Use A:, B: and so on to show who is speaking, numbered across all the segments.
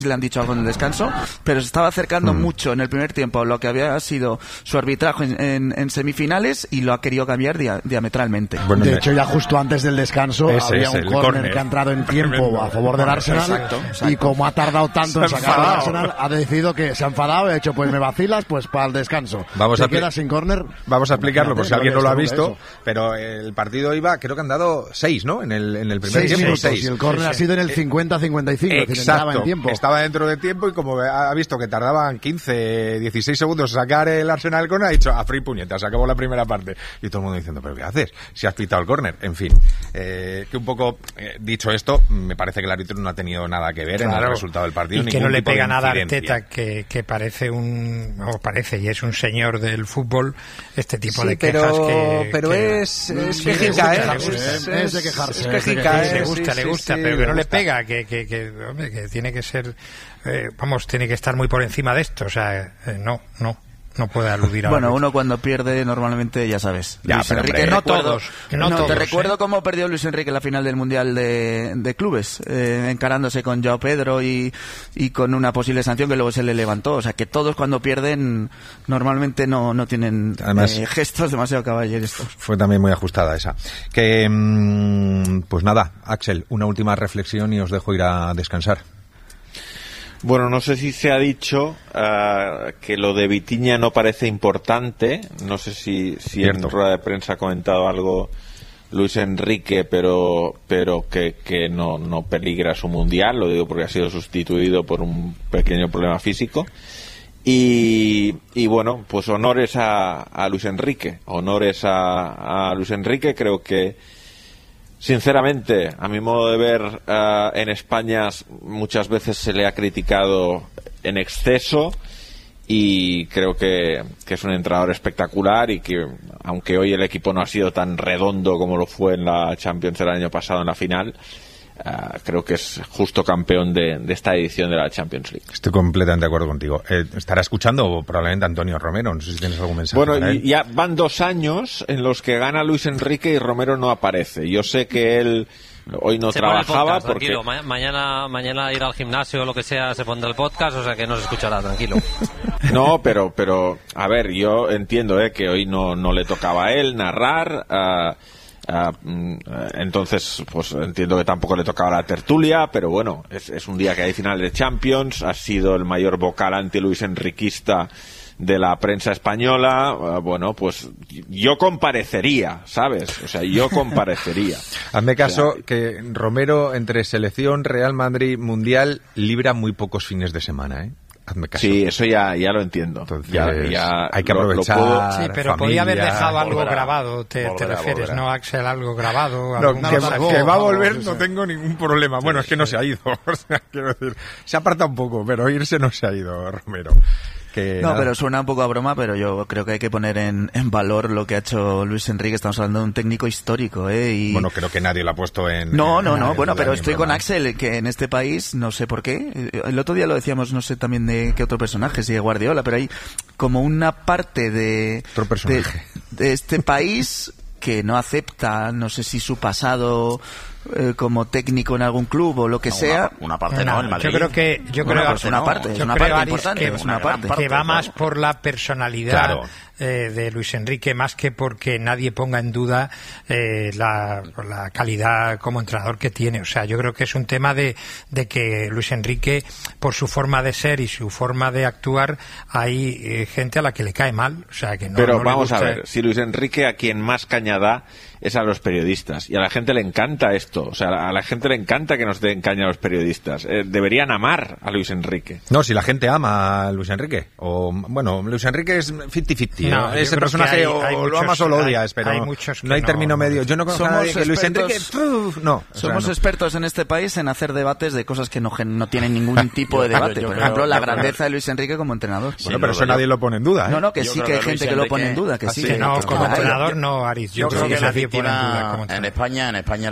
A: le han dicho algo en el descanso, pero se estaba acercando mucho en el primer tiempo lo que había sido su arbitraje en semifinales y lo ha querido cambiar diametralmente.
B: Bueno, de hecho, ya justo antes del descanso había un córner que ha entrado en tiempo a favor del Arsenal. Exacto. Y como ha tardado tanto en sacar al Arsenal, ha decidido que se ha enfadado y ha dicho, pues me vacilas, pues para el descanso.
C: Te
B: quedas sin córner.
C: Vamos a explicarlo por si alguien no lo ha visto, pero el partido iba, creo que han dado 6, ¿no? En el primer tiempo.
B: 6 y el córner ha sido en el 50-55.
C: Exacto.
B: En tiempo.
C: Estaba dentro de tiempo y como ha visto que tardaban 15, 16 segundos a sacar el Arsenal el córner, ha dicho a free puñeta, se acabó la primera parte. Y todo el mundo diciendo, ¿pero qué haces? Si has pitado el córner. En fin, que un poco, dicho esto, me parece que el árbitro no ha tenido nada que ver en el resultado del partido.
D: Y que no le pega nada a Arteta, que parece y es un señor del fútbol, este tipo de quejas
E: pero es quejica,
B: es de quejarse.
D: Es quejica, le gusta, pero que no le pega, que tiene que ser, tiene que estar muy por encima de esto, o sea, no puede aludir a
A: uno cuando pierde normalmente ya sabes.
C: Ya,
A: Luis Enrique,
D: no todos.
A: Te recuerdo cómo perdió Luis Enrique en la final del Mundial de Clubes, encarándose con Joao Pedro y con una posible sanción que luego se le levantó. O sea que todos cuando pierden normalmente no tienen gestos demasiado caballerescos.
C: Fue también muy ajustada esa. Que pues nada, Axel, una última reflexión y os dejo ir a descansar.
F: Bueno, no sé si se ha dicho que lo de Vitinha no parece importante. No sé si en rueda de prensa ha comentado algo Luis Enrique, pero que no peligra su mundial. Lo digo porque ha sido sustituido por un pequeño problema físico. Y bueno, pues honores a Luis Enrique. Honores a Luis Enrique. Creo que, sinceramente, a mi modo de ver, en España muchas veces se le ha criticado en exceso y creo que es un entrenador espectacular y que, aunque hoy el equipo no ha sido tan redondo como lo fue en la Champions el año pasado en la final, creo que es justo campeón de esta edición de la Champions League.
C: Estoy completamente de acuerdo contigo. Estará escuchando probablemente Antonio Romero, no sé si tienes algún mensaje.
F: Bueno, ya van 2 años en los que gana Luis Enrique y Romero no aparece. Yo sé que él hoy no trabajaba
G: podcast,
F: porque...
G: Tranquilo, mañana ir al gimnasio o lo que sea se pondrá el podcast, o sea que no se escuchará, tranquilo.
F: No, pero a ver, yo entiendo que hoy no le tocaba a él narrar... entonces pues entiendo que tampoco le tocaba la tertulia, pero bueno, es un día que hay final de Champions, ha sido el mayor vocal anti-Luis Enriquista de la prensa española. Bueno, pues yo comparecería, ¿sabes? O sea, yo comparecería.
C: Hazme caso, que Romero entre selección, Real Madrid, Mundial, libra muy pocos fines de semana, ¿eh? Hazme caso.
F: Sí, eso ya lo entiendo.
C: Entonces, ya hay que aprovechar.
D: Sí, pero podía haber dejado algo grabado, te refieres, ¿no, Axel? Algo grabado.
C: Que va a volver, no tengo ningún problema. Bueno, es que no se ha ido. O sea, quiero decir, se aparta un poco, pero irse no se ha ido, Romero.
A: Pero suena un poco a broma, pero yo creo que hay que poner en valor lo que ha hecho Luis Enrique. Estamos hablando de un técnico histórico, y...
C: Bueno, creo que nadie lo ha puesto en...
A: No, bueno, pero estoy con Axel, que en este país, no sé por qué, el otro día lo decíamos, no sé también de qué otro personaje, si de Guardiola, pero hay como una parte de este país que no acepta, no sé si su pasado... como técnico en algún club o lo que sea.
E: Una parte no, en Madrid.
D: Yo creo que
A: es una parte importante, es una parte
D: que va más por la personalidad de Luis Enrique, más que porque nadie ponga en duda la calidad como entrenador que tiene. O sea, yo creo que es un tema de que Luis Enrique, por su forma de ser y su forma de actuar, hay gente a la que le cae mal. O sea, que no.
F: Pero
D: no
F: vamos a ver, si Luis Enrique a quien más caña da es a los periodistas, y a la gente le encanta esto. O sea, a la gente le encanta que nos den caña a los periodistas. Deberían amar a Luis Enrique.
C: No, si la gente ama a Luis Enrique, o bueno, Luis Enrique es 50-50.
D: No,
C: ese personaje o lo amas o lo odias, pero no hay término medio. Yo no conozco a nadie que Luis Enrique...
A: Somos expertos en este país en hacer debates de cosas que no tienen ningún tipo de debate. Por ejemplo, la grandeza de Luis Enrique como entrenador.
C: Bueno, pero eso nadie lo pone en duda, ¿eh?
A: No, que sí que hay gente que lo pone en duda, que sí.
D: Que no, como entrenador no, Aris. Yo creo que
E: en España le es víctima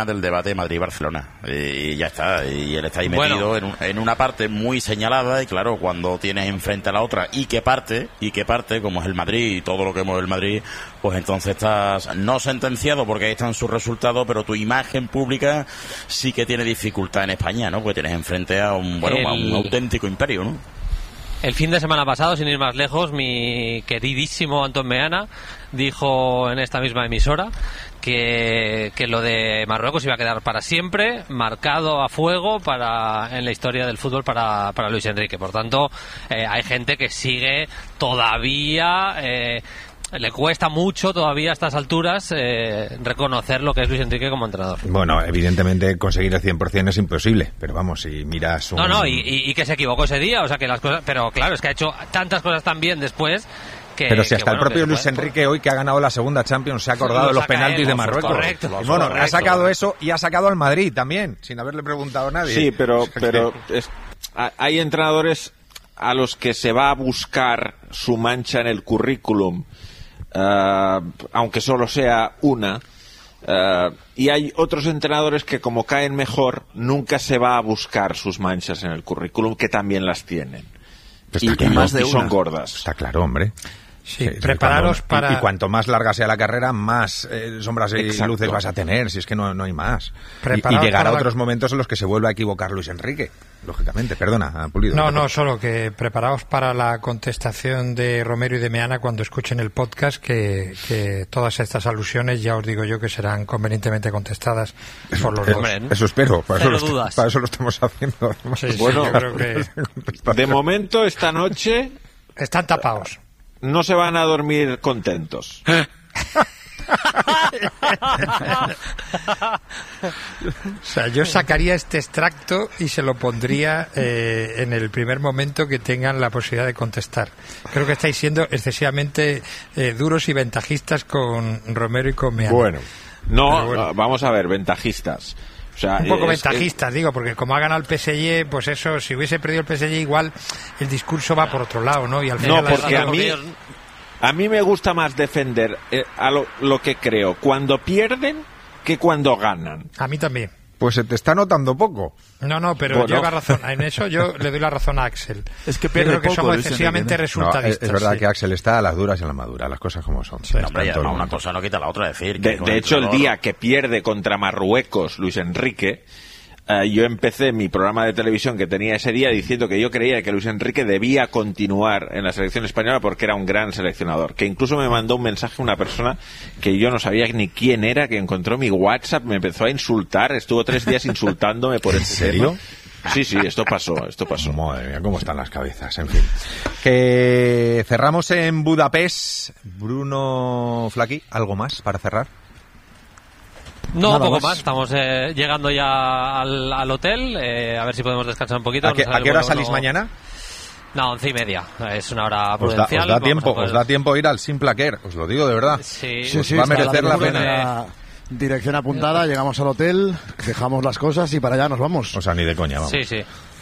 H: tema del debate de Madrid-Barcelona. Y ya está. Y él está ahí metido en una parte muy señalada. Y claro, cuando tienes enfrente a la otra y que parte, como es el Madrid y todo lo que mueve el Madrid, pues entonces estás no sentenciado porque ahí están sus resultados, pero tu imagen pública sí que tiene dificultad en España, ¿no? Porque tienes enfrente a un auténtico imperio, ¿no?
G: El fin de semana pasado, sin ir más lejos, mi queridísimo Antón Meana dijo en esta misma emisora que lo de Marruecos iba a quedar para siempre, marcado a fuego en la historia del fútbol para Luis Enrique. Por tanto, hay gente que sigue todavía... le cuesta mucho todavía a estas alturas reconocer lo que es Luis Enrique como entrenador.
C: Bueno, evidentemente conseguir el 100% es imposible, pero vamos, si miras un...
G: y que se equivocó ese día, o sea que las cosas... Pero claro, es que ha hecho tantas cosas tan bien después...
C: Pero si hasta el propio Luis Enrique hoy, que ha ganado la segunda Champions, se ha acordado de los penaltis de Marruecos.
G: Correcto.
C: Bueno, ha sacado eso y ha sacado al Madrid también, sin haberle preguntado a nadie.
F: Sí, pero hay entrenadores a los que se va a buscar su mancha en el currículum, aunque solo sea una, y hay otros entrenadores que, como caen mejor, nunca se va a buscar sus manchas en el currículum, que también las tienen.
C: Y
F: son gordas.
C: Está claro, hombre.
D: Sí, prepararos para...
C: Y cuanto más larga sea la carrera, más sombras y luces vas a tener, si es que no hay más. Y llegar a otros momentos en los que se vuelve a equivocar Luis Enrique, lógicamente. Perdona, Pulido.
D: No, solo que preparaos para la contestación de Romero y de Meana cuando escuchen el podcast, que todas estas alusiones, ya os digo yo, que serán convenientemente contestadas por los dos.
C: Eso espero, para eso lo estamos haciendo.
D: Sí, bueno, yo creo que...
F: De momento, esta noche...
D: Están tapados.
F: No se van a dormir contentos.
D: O sea, yo sacaría este extracto y se lo pondría en el primer momento que tengan la posibilidad de contestar. Creo que estáis siendo excesivamente duros y ventajistas con Romero y con Meana.
F: Bueno, vamos a ver, ventajistas. O sea,
D: un poco ventajistas, digo, porque como ha ganado el PSG, pues eso, si hubiese perdido el PSG, igual el discurso va por otro lado, ¿no? Y al final
F: porque a mí me gusta más defender lo que creo cuando pierden que cuando ganan.
D: A mí también.
C: Pues se te está notando poco.
D: No, pero lleva razón. En eso yo le doy la razón a Axel.
A: Es que pierde
D: creo que
A: poco,
D: somos excesivamente resultadistas.
C: Es verdad que Axel está a las duras y a la madura, las cosas como son.
H: Sí, hombre, una cosa no quita la otra. Decir
F: que de hecho, el día que pierde contra Marruecos Luis Enrique, yo empecé mi programa de televisión que tenía ese día diciendo que yo creía que Luis Enrique debía continuar en la selección española porque era un gran seleccionador. Que incluso me mandó un mensaje una persona que yo no sabía ni quién era, que encontró mi WhatsApp, me empezó a insultar, estuvo 3 días insultándome por ese
C: serio.
F: Sí, esto pasó.
C: Madre mía, cómo están las cabezas, en fin. Que cerramos en Budapest. Bruno Flaqui, ¿algo más para cerrar?
G: No, nada poco más. Estamos llegando ya al hotel. A ver si podemos descansar un poquito.
C: ¿A qué hora salís mañana?
G: No, 11:30. Es una hora prudencial.
C: Os da tiempo ir al Simplaquer, os lo digo de verdad.
G: Sí,
C: va a merecer la pena.
B: Dirección apuntada, llegamos al hotel, dejamos las cosas y para allá nos vamos.
C: O sea, ni de coña, vamos.
G: Sí.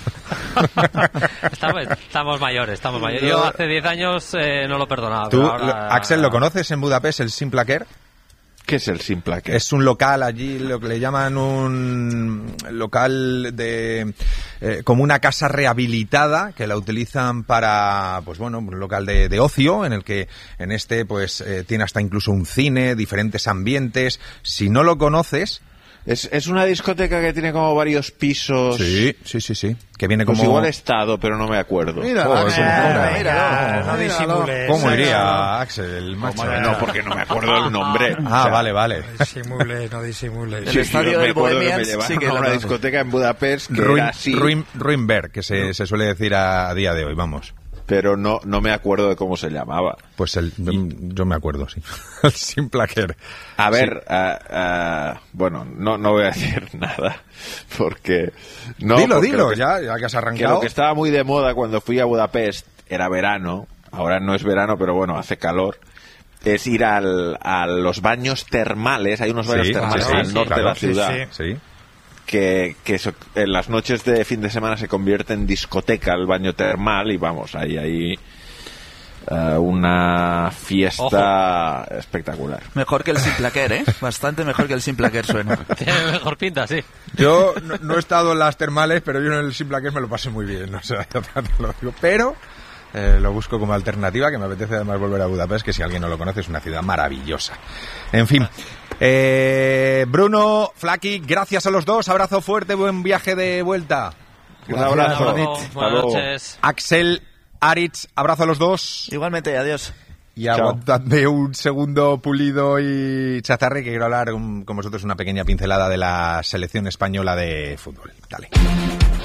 G: Estamos mayores. Yo hace 10 años no lo perdonaba.
C: ¿Tú,
G: ahora...
C: Axel, lo conoces en Budapest, el Simplaquer?
F: ¿Qué es el Simplaquer?
C: Es un local allí, lo que le llaman un local de como una casa rehabilitada que la utilizan para, pues bueno, un local de ocio en el que tiene hasta incluso un cine, diferentes ambientes. Si no lo conoces...
F: Es una discoteca que tiene como varios pisos.
C: Sí. Que viene como...
F: Pues igual he estado, pero no me acuerdo.
B: Mira,
D: no disimules.
C: ¿Cómo iría, Axel?
F: No, porque no me acuerdo el nombre.
C: Vale.
D: No disimule.
A: El estadio del Bohemians sí que
F: era una discoteca en Budapest que era así.
C: Ruinberg, que se suele decir a día de hoy, vamos.
F: Pero no me acuerdo de cómo se llamaba.
C: Pues yo me acuerdo, sí. El Simplaquer.
F: A ver, bueno, no voy a decir nada, porque...
C: Dilo, ya que has arrancado.
F: Que lo que estaba muy de moda cuando fui a Budapest era verano, ahora no es verano, pero bueno, hace calor, es ir a los baños termales, hay unos baños termales al norte de la ciudad.
C: Sí.
F: Que en las noches de fin de semana se convierte en discoteca el baño termal y vamos, ahí una fiesta espectacular.
A: Mejor que el Simplaquer, ¿eh? Bastante mejor que el Simplaquer suena.
G: Tiene mejor pinta, sí.
C: Yo no he estado en las termales, pero yo en el Simplaquer me lo pasé muy bien, o sea, ya te lo digo. Pero lo busco como alternativa, que me apetece además volver a Budapest, que si alguien no lo conoce es una ciudad maravillosa. En fin, Bruno, Flaky, gracias a los dos, abrazo fuerte, buen viaje de vuelta.
F: Un abrazo.
G: Buenas noches.
C: Axel, Aritz, abrazo a los dos.
A: Igualmente, adiós.
C: Y aguantadme un segundo, Pulido y Chazarri, que quiero hablar con vosotros una pequeña pincelada de la selección española de fútbol. Dale.